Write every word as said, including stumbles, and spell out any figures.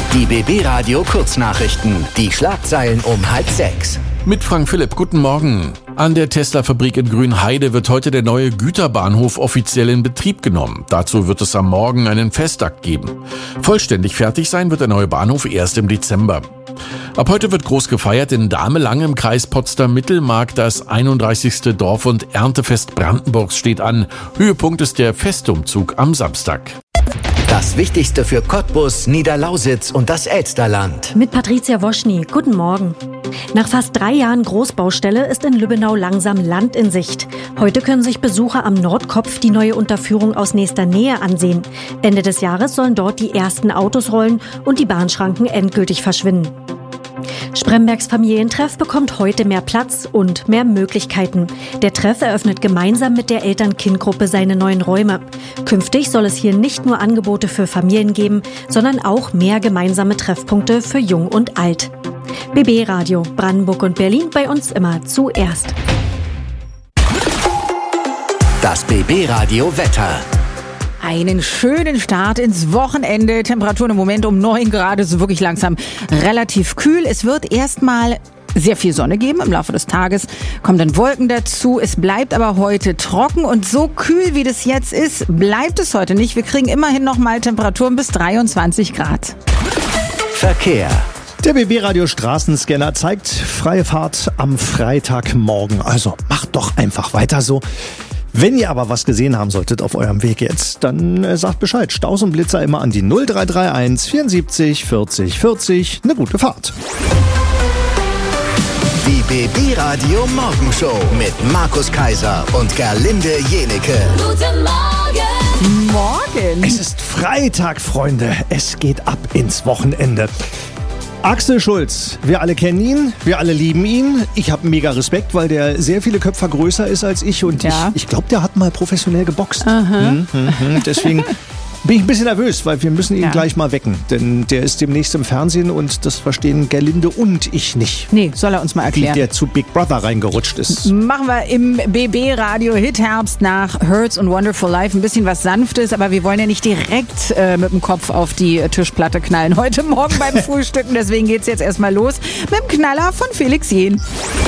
Die B B Radio Kurznachrichten. Die Schlagzeilen um halb sechs. Mit Frank Philipp, guten Morgen. An der Tesla-Fabrik in Grünheide wird heute der neue Güterbahnhof offiziell in Betrieb genommen. Dazu wird es am Morgen einen Festakt geben. Vollständig fertig sein wird der neue Bahnhof erst im Dezember. Ab heute wird groß gefeiert in Damelang im Kreis Potsdam-Mittelmark. Das einunddreißigste Dorf- und Erntefest Brandenburgs steht an. Höhepunkt ist der Festumzug am Samstag. Das Wichtigste für Cottbus, Niederlausitz und das Elsterland. Mit Patricia Woschny. Guten Morgen. Nach fast drei Jahren Großbaustelle ist in Lübbenau langsam Land in Sicht. Heute können sich Besucher am Nordkopf die neue Unterführung aus nächster Nähe ansehen. Ende des Jahres sollen dort die ersten Autos rollen und die Bahnschranken endgültig verschwinden. Sprembergs Familientreff bekommt heute mehr Platz und mehr Möglichkeiten. Der Treff eröffnet gemeinsam mit der Eltern-Kind-Gruppe seine neuen Räume. Künftig soll es hier nicht nur Angebote für Familien geben, sondern auch mehr gemeinsame Treffpunkte für Jung und Alt. B B Radio Brandenburg und Berlin, bei uns immer zuerst. Das B B Radio Wetter. Einen schönen Start ins Wochenende. Temperaturen im Moment um neun Grad. Es ist wirklich langsam relativ kühl. Es wird erstmal sehr viel Sonne geben. Im Laufe des Tages kommen dann Wolken dazu. Es bleibt aber heute trocken und so kühl, wie das jetzt ist, bleibt es heute nicht. Wir kriegen immerhin noch mal Temperaturen bis dreiundzwanzig Grad. Verkehr. Der B B-Radio Straßenscanner zeigt freie Fahrt am Freitagmorgen. Also macht doch einfach weiter so. Wenn ihr aber was gesehen haben solltet auf eurem Weg jetzt, dann äh, sagt Bescheid. Staus und Blitzer immer an die null drei drei eins vierundsiebzig vierzig vierzig. Eine gute Fahrt. Die B B-Radio Morgenshow mit Markus Kaiser und Gerlinde Jenecke. Guten Morgen! Morgen! Es ist Freitag, Freunde. Es geht ab ins Wochenende. Axel Schulz, wir alle kennen ihn, wir alle lieben ihn. Ich habe mega Respekt, weil der sehr viele Köpfe größer ist als ich und ja. ich, ich glaube, der hat mal professionell geboxt. Aha. Mhm, mhm. Deswegen bin ich ein bisschen nervös, weil wir müssen ihn Ja. gleich mal wecken, denn der ist demnächst im Fernsehen und das verstehen Gerlinde und ich nicht, Nee, soll er uns mal wie erklären. der zu Big Brother reingerutscht ist. Machen wir im B B-Radio Hit-Herbst nach Hurts und Wonderful Life ein bisschen was Sanftes, aber wir wollen ja nicht direkt äh, mit dem Kopf auf die äh, Tischplatte knallen heute Morgen beim Frühstücken. Deswegen geht's jetzt erstmal los mit dem Knaller von Felix Jähn.